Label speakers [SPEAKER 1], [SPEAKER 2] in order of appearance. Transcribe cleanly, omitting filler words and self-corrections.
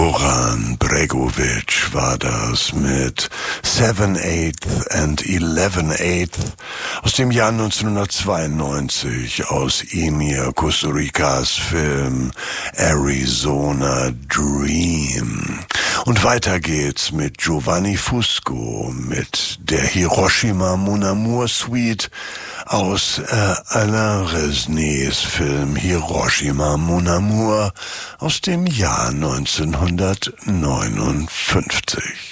[SPEAKER 1] Goran Bregović war das mit 7/8 and 11/8 aus dem Jahr 1992 aus Emir Kusturikas Film Arizona Dream. Und weiter geht's mit Giovanni Fusco mit der Hiroshima Mon Amour Suite aus Alain Resnays Film Hiroshima Mon Amour aus dem Jahr 1959.